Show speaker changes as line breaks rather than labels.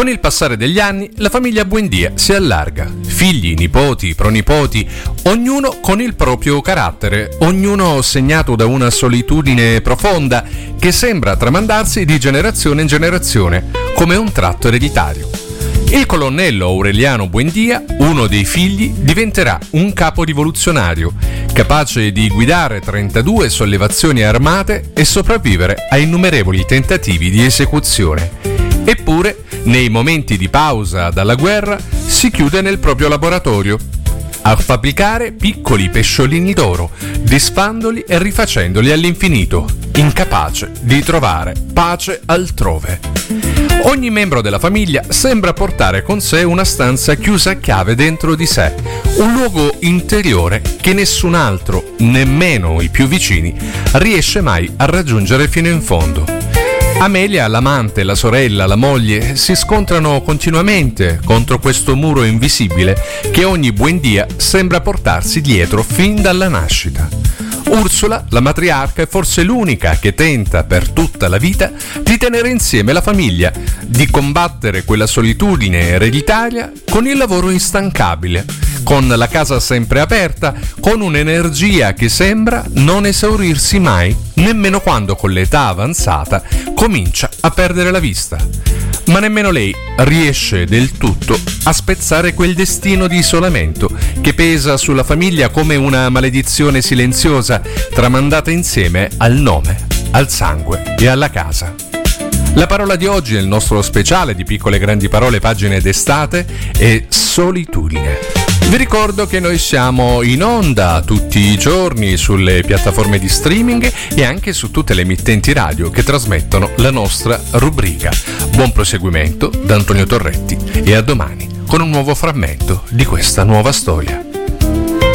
Con il passare degli anni, la famiglia Buendia si allarga. Figli, nipoti, pronipoti, ognuno con il proprio carattere, ognuno segnato da una solitudine profonda che sembra tramandarsi di generazione in generazione, come un tratto ereditario. Il colonnello Aureliano Buendia, uno dei figli, diventerà un capo rivoluzionario, capace di guidare 32 sollevazioni armate e sopravvivere a innumerevoli tentativi di esecuzione. Eppure, nei momenti di pausa dalla guerra, si chiude nel proprio laboratorio a fabbricare piccoli pesciolini d'oro, disfandoli e rifacendoli all'infinito, incapace di trovare pace altrove. Ogni membro della famiglia sembra portare con sé una stanza chiusa a chiave dentro di sé, un luogo interiore che nessun altro, nemmeno i più vicini, riesce mai a raggiungere fino in fondo. Amelia, l'amante, la sorella, la moglie si scontrano continuamente contro questo muro invisibile che ogni Buendia sembra portarsi dietro fin dalla nascita. Ursula, la matriarca, è forse l'unica che tenta per tutta la vita di tenere insieme la famiglia, di combattere quella solitudine ereditaria con il lavoro instancabile, con la casa sempre aperta, con un'energia che sembra non esaurirsi mai, nemmeno quando con l'età avanzata comincia a perdere la vista. Ma nemmeno lei riesce del tutto a spezzare quel destino di isolamento che pesa sulla famiglia come una maledizione silenziosa tramandata insieme al nome, al sangue e alla casa. La parola di oggi nel nostro speciale di Piccole Grandi Parole pagine d'estate è solitudine. Vi ricordo che noi siamo in onda tutti i giorni sulle piattaforme di streaming e anche su tutte le emittenti radio che trasmettono la nostra rubrica. Buon proseguimento da Antonio Torretti e a domani con un nuovo frammento di questa nuova storia.